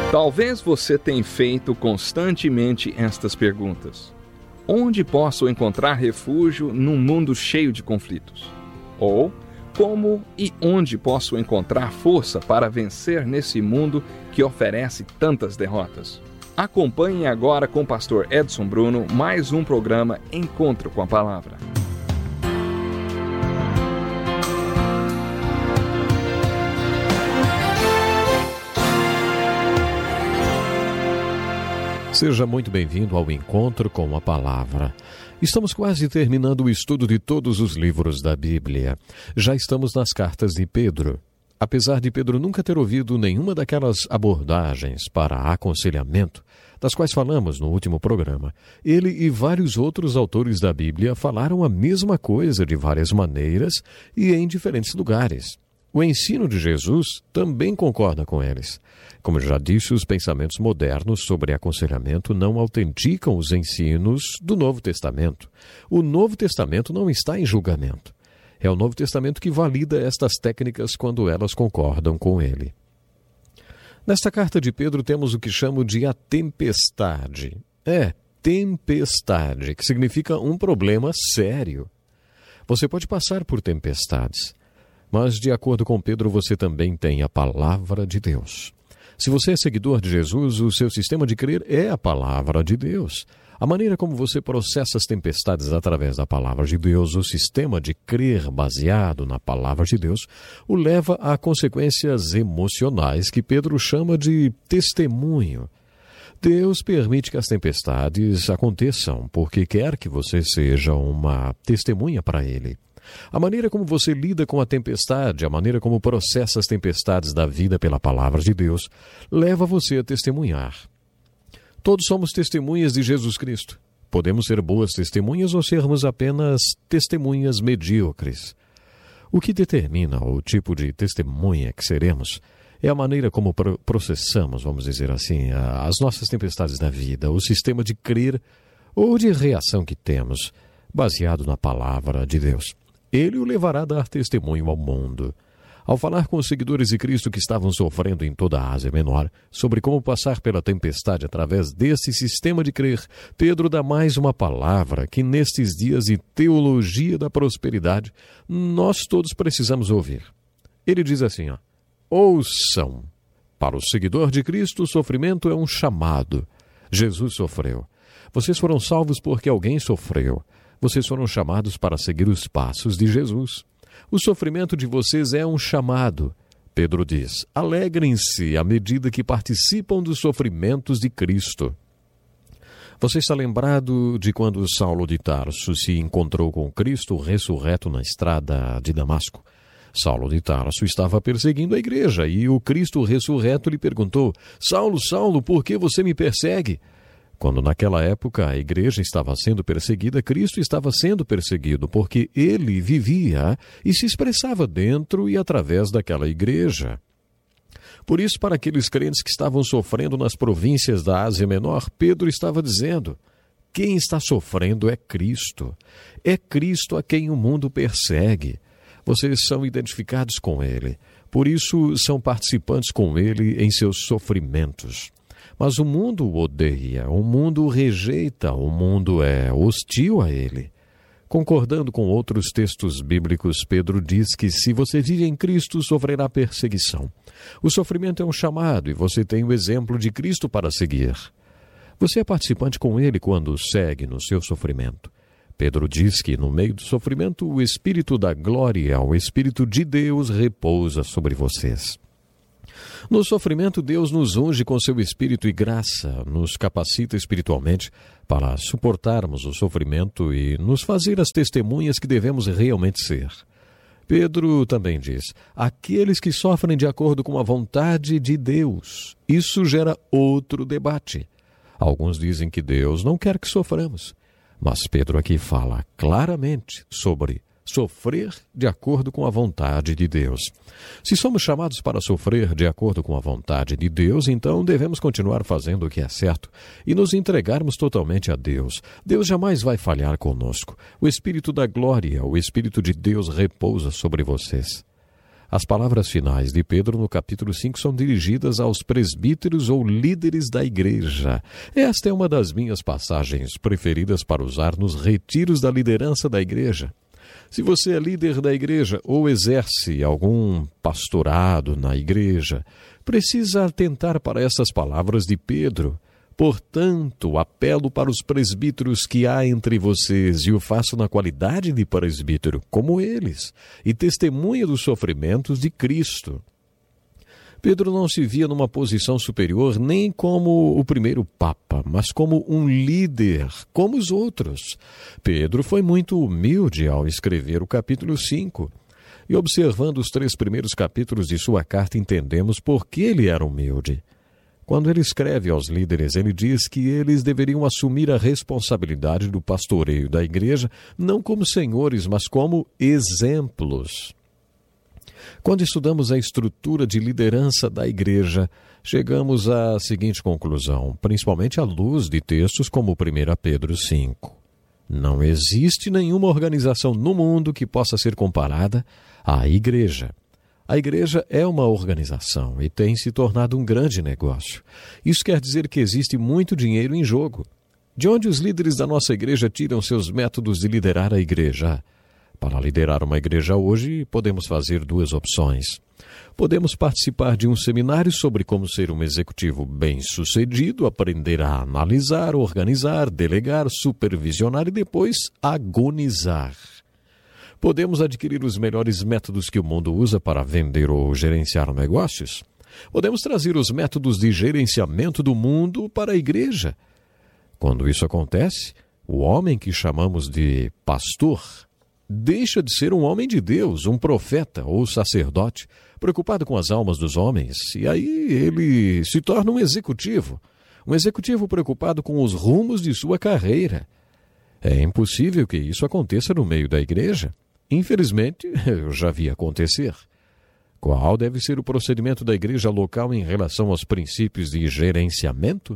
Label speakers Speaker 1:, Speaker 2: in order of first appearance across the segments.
Speaker 1: Talvez você tenha feito constantemente estas perguntas. Onde posso encontrar refúgio num mundo cheio de conflitos? Ou, como e onde posso encontrar força para vencer nesse mundo que oferece tantas derrotas? Acompanhe agora com o pastor Edson Bruno mais um programa Encontro com a Palavra.
Speaker 2: Seja muito bem-vindo ao Encontro com a Palavra. Estamos quase terminando o estudo de todos os livros da Bíblia. Já estamos nas cartas de Pedro. Apesar de Pedro nunca ter ouvido nenhuma daquelas abordagens para aconselhamento, das quais falamos no último programa, ele e vários outros autores da Bíblia falaram a mesma coisa de várias maneiras e em diferentes lugares. O ensino de Jesus também concorda com eles. Como já disse, os pensamentos modernos sobre aconselhamento não autenticam os ensinos do Novo Testamento. O Novo Testamento não está em julgamento. É o Novo Testamento que valida estas técnicas quando elas concordam com ele. Nesta carta de Pedro temos o que chamo de a tempestade. Tempestade, que significa um problema sério. Você pode passar por tempestades, mas de acordo com Pedro você também tem a palavra de Deus. Se você é seguidor de Jesus, o seu sistema de crer é a palavra de Deus. A maneira como você processa as tempestades através da palavra de Deus, o sistema de crer baseado na palavra de Deus, o leva a consequências emocionais que Pedro chama de testemunho. Deus permite que as tempestades aconteçam porque quer que você seja uma testemunha para Ele. A maneira como você lida com a tempestade, a maneira como processa as tempestades da vida pela palavra de Deus, leva você a testemunhar. Todos somos testemunhas de Jesus Cristo. Podemos ser boas testemunhas ou sermos apenas testemunhas medíocres. O que determina o tipo de testemunha que seremos é a maneira como processamos, vamos dizer assim, as nossas tempestades da vida, o sistema de crer ou de reação que temos, baseado na palavra de Deus. Ele o levará a dar testemunho ao mundo. Ao falar com os seguidores de Cristo que estavam sofrendo em toda a Ásia Menor sobre como passar pela tempestade através desse sistema de crer, Pedro dá mais uma palavra que nestes dias de teologia da prosperidade nós todos precisamos ouvir. Ele diz assim, ouçam. Para o seguidor de Cristo, o sofrimento é um chamado. Jesus sofreu. Vocês foram salvos porque alguém sofreu. Vocês foram chamados para seguir os passos de Jesus. O sofrimento de vocês é um chamado. Pedro diz, alegrem-se à medida que participam dos sofrimentos de Cristo. Você está lembrado de quando Saulo de Tarso se encontrou com Cristo ressurreto na estrada de Damasco? Saulo de Tarso estava perseguindo a igreja e o Cristo ressurreto lhe perguntou, Saulo, Saulo, por que você me persegue? Quando naquela época a igreja estava sendo perseguida, Cristo estava sendo perseguido porque ele vivia e se expressava dentro e através daquela igreja. Por isso, para aqueles crentes que estavam sofrendo nas províncias da Ásia Menor, Pedro estava dizendo, quem está sofrendo é Cristo. É Cristo a quem o mundo persegue. Vocês são identificados com ele. Por isso, são participantes com ele em seus sofrimentos. Mas o mundo o odeia, o mundo o rejeita, o mundo é hostil a ele. Concordando com outros textos bíblicos, Pedro diz que se você vive em Cristo, sofrerá perseguição. O sofrimento é um chamado e você tem o exemplo de Cristo para seguir. Você é participante com ele quando segue no seu sofrimento. Pedro diz que no meio do sofrimento, o Espírito da glória, o Espírito de Deus repousa sobre vocês. No sofrimento, Deus nos unge com seu Espírito e graça, nos capacita espiritualmente para suportarmos o sofrimento e nos fazer as testemunhas que devemos realmente ser. Pedro também diz, aqueles que sofrem de acordo com a vontade de Deus. Isso gera outro debate. Alguns dizem que Deus não quer que soframos, mas Pedro aqui fala claramente sobre sofrer de acordo com a vontade de Deus. Se somos chamados para sofrer de acordo com a vontade de Deus, então devemos continuar fazendo o que é certo e nos entregarmos totalmente a Deus. Deus jamais vai falhar conosco. O Espírito da glória, o Espírito de Deus repousa sobre vocês. As palavras finais de Pedro no capítulo 5 são dirigidas aos presbíteros ou líderes da igreja. Esta é uma das minhas passagens preferidas para usar nos retiros da liderança da igreja. Se você é líder da igreja ou exerce algum pastorado na igreja, precisa atentar para essas palavras de Pedro. Portanto, apelo para os presbíteros que há entre vocês, e o faço na qualidade de presbítero, como eles, e testemunha dos sofrimentos de Cristo. Pedro não se via numa posição superior nem como o primeiro Papa, mas como um líder, como os outros. Pedro foi muito humilde ao escrever o capítulo 5. E observando os 3 primeiros capítulos de sua carta, entendemos por que ele era humilde. Quando ele escreve aos líderes, ele diz que eles deveriam assumir a responsabilidade do pastoreio da igreja, não como senhores, mas como exemplos. Quando estudamos a estrutura de liderança da igreja, chegamos à seguinte conclusão, principalmente à luz de textos como 1 Pedro 5. Não existe nenhuma organização no mundo que possa ser comparada à igreja. A igreja é uma organização e tem se tornado um grande negócio. Isso quer dizer que existe muito dinheiro em jogo. De onde os líderes da nossa igreja tiram seus métodos de liderar a igreja? Para liderar uma igreja hoje, podemos fazer 2 opções. Podemos participar de um seminário sobre como ser um executivo bem-sucedido, aprender a analisar, organizar, delegar, supervisionar e depois agonizar. Podemos adquirir os melhores métodos que o mundo usa para vender ou gerenciar negócios. Podemos trazer os métodos de gerenciamento do mundo para a igreja. Quando isso acontece, o homem que chamamos de pastor deixa de ser um homem de Deus, um profeta ou sacerdote, preocupado com as almas dos homens, e aí ele se torna um executivo preocupado com os rumos de sua carreira. É impossível que isso aconteça no meio da igreja. Infelizmente, eu já vi acontecer. Qual deve ser o procedimento da igreja local em relação aos princípios de gerenciamento?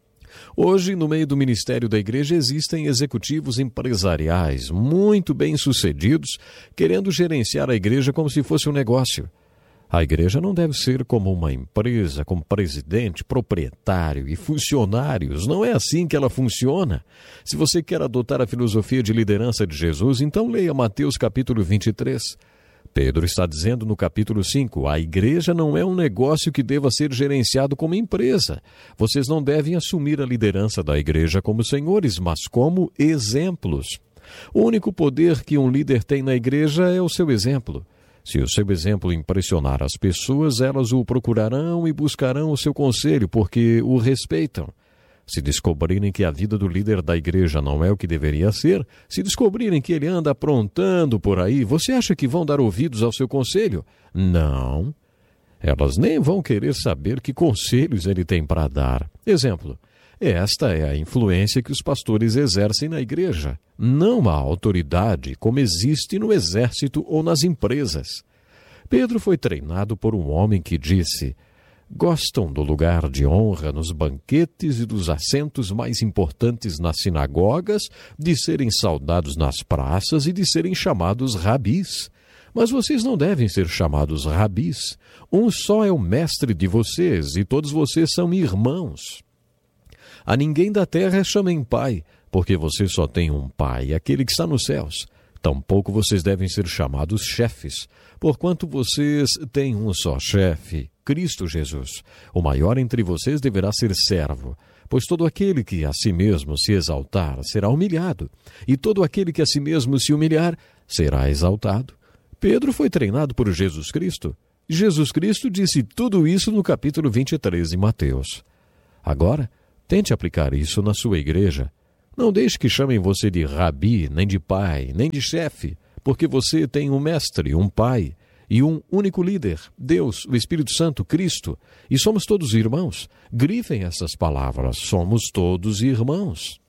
Speaker 2: Hoje, no meio do ministério da igreja, existem executivos empresariais muito bem-sucedidos querendo gerenciar a igreja como se fosse um negócio. A igreja não deve ser como uma empresa, com presidente, proprietário e funcionários. Não é assim que ela funciona. Se você quer adotar a filosofia de liderança de Jesus, então leia Mateus capítulo 23. Pedro está dizendo no capítulo 5, a igreja não é um negócio que deva ser gerenciado como empresa. Vocês não devem assumir a liderança da igreja como senhores, mas como exemplos. O único poder que um líder tem na igreja é o seu exemplo. Se o seu exemplo impressionar as pessoas, elas o procurarão e buscarão o seu conselho, porque o respeitam. Se descobrirem que a vida do líder da igreja não é o que deveria ser, se descobrirem que ele anda aprontando por aí, você acha que vão dar ouvidos ao seu conselho? Não. Elas nem vão querer saber que conselhos ele tem para dar. Exemplo. Esta é a influência que os pastores exercem na igreja, não a autoridade como existe no exército ou nas empresas. Pedro foi treinado por um homem que disse: gostam do lugar de honra nos banquetes e dos assentos mais importantes nas sinagogas, de serem saudados nas praças e de serem chamados rabis. Mas vocês não devem ser chamados rabis. Um só é o mestre de vocês e todos vocês são irmãos. A ninguém da terra chamem pai, porque você só tem um pai, aquele que está nos céus. Tampouco vocês devem ser chamados chefes, porquanto vocês têm um só chefe, Cristo Jesus. O maior entre vocês deverá ser servo, pois todo aquele que a si mesmo se exaltar será humilhado, e todo aquele que a si mesmo se humilhar será exaltado. Pedro foi treinado por Jesus Cristo. Jesus Cristo disse tudo isso no capítulo 23 de Mateus. Agora, tente aplicar isso na sua igreja. Não deixe que chamem você de rabi, nem de pai, nem de chefe, porque você tem um mestre, um pai e um único líder, Deus, o Espírito Santo, Cristo, e somos todos irmãos. Grifem essas palavras, somos todos irmãos.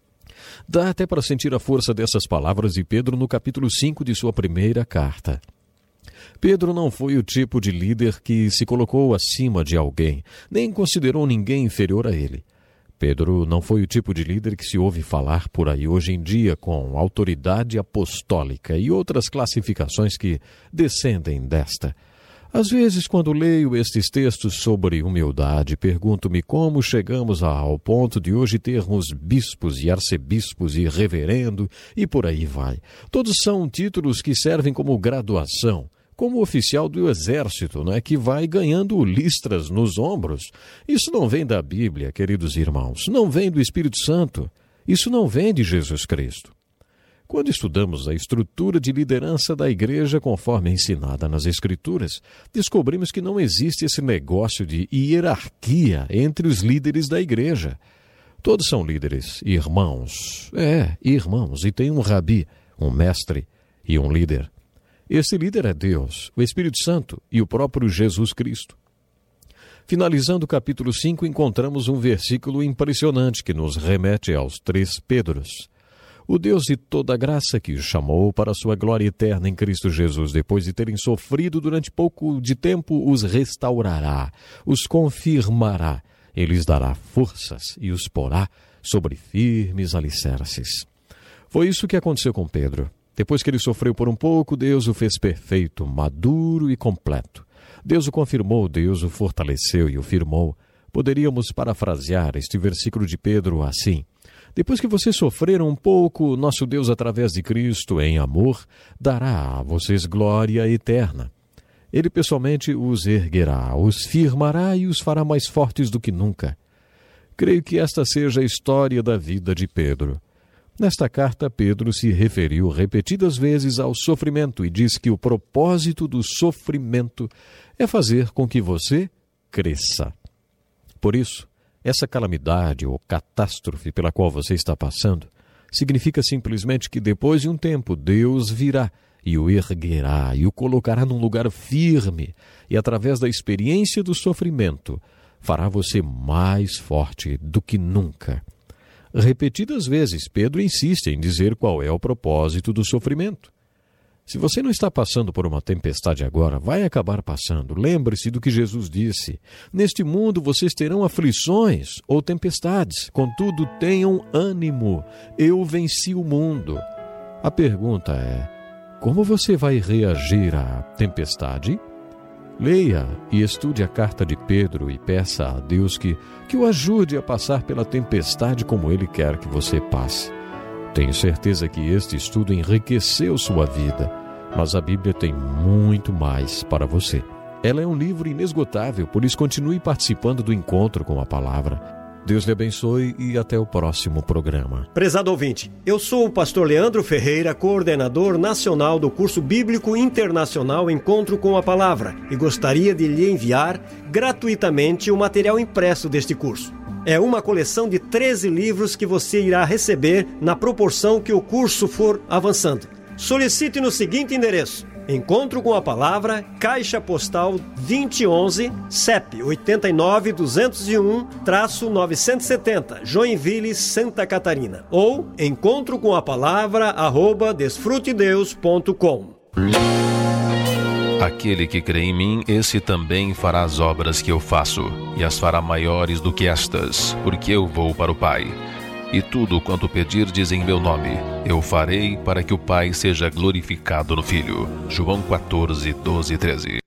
Speaker 2: Dá até para sentir a força dessas palavras de Pedro no capítulo 5 de sua primeira carta. Pedro não foi o tipo de líder que se colocou acima de alguém, nem considerou ninguém inferior a ele. Pedro não foi o tipo de líder que se ouve falar por aí hoje em dia com autoridade apostólica e outras classificações que descendem desta. Às vezes, quando leio estes textos sobre humildade, pergunto-me como chegamos ao ponto de hoje termos bispos e arcebispos e reverendo e por aí vai. Todos são títulos que servem como graduação, como oficial do exército, que vai ganhando listras nos ombros. Isso não vem da Bíblia, queridos irmãos, não vem do Espírito Santo, isso não vem de Jesus Cristo. Quando estudamos a estrutura de liderança da igreja conforme ensinada nas Escrituras, descobrimos que não existe esse negócio de hierarquia entre os líderes da igreja. Todos são líderes, irmãos. Irmãos, e tem um rabi, um mestre e um líder. Esse líder é Deus, o Espírito Santo e o próprio Jesus Cristo. Finalizando o capítulo 5, encontramos um versículo impressionante que nos remete aos 3 Pedros. O Deus de toda graça que os chamou para a sua glória eterna em Cristo Jesus, depois de terem sofrido durante pouco de tempo, os restaurará, os confirmará, ele lhes dará forças e os porá sobre firmes alicerces. Foi isso que aconteceu com Pedro. Depois que ele sofreu por um pouco, Deus o fez perfeito, maduro e completo. Deus o confirmou, Deus o fortaleceu e o firmou. Poderíamos parafrasear este versículo de Pedro assim: depois que vocês sofreram um pouco, nosso Deus, através de Cristo, em amor, dará a vocês glória eterna. Ele pessoalmente os erguerá, os firmará e os fará mais fortes do que nunca. Creio que esta seja a história da vida de Pedro. Nesta carta, Pedro se referiu repetidas vezes ao sofrimento e diz que o propósito do sofrimento é fazer com que você cresça. Por isso, essa calamidade ou catástrofe pela qual você está passando significa simplesmente que depois de um tempo Deus virá e o erguerá e o colocará num lugar firme e através da experiência do sofrimento fará você mais forte do que nunca. Repetidas vezes, Pedro insiste em dizer qual é o propósito do sofrimento. Se você não está passando por uma tempestade agora, vai acabar passando. Lembre-se do que Jesus disse: neste mundo vocês terão aflições ou tempestades, contudo tenham ânimo, eu venci o mundo. A pergunta é: como você vai reagir à tempestade? Leia e estude a carta de Pedro e peça a Deus que o ajude a passar pela tempestade como Ele quer que você passe. Tenho certeza que este estudo enriqueceu sua vida, mas a Bíblia tem muito mais para você. Ela é um livro inesgotável, por isso continue participando do encontro com a palavra. Deus lhe abençoe e até o próximo programa.
Speaker 3: Prezado ouvinte, eu sou o pastor Leandro Ferreira, coordenador nacional do curso bíblico internacional Encontro com a Palavra, e gostaria de lhe enviar gratuitamente o material impresso deste curso. É uma coleção de 13 livros que você irá receber na proporção que o curso for avançando. Solicite no seguinte endereço: Encontro com a Palavra, Caixa Postal 2011, CEP 89-201-970, Joinville, Santa Catarina. Ou encontrocomapalavra@desfrutedeus.com.
Speaker 4: Aquele que crê em mim, esse também fará as obras que eu faço, e as fará maiores do que estas, porque eu vou para o Pai. E tudo quanto pedirdes em meu nome, eu farei para que o Pai seja glorificado no Filho. João 14, 12 e 13.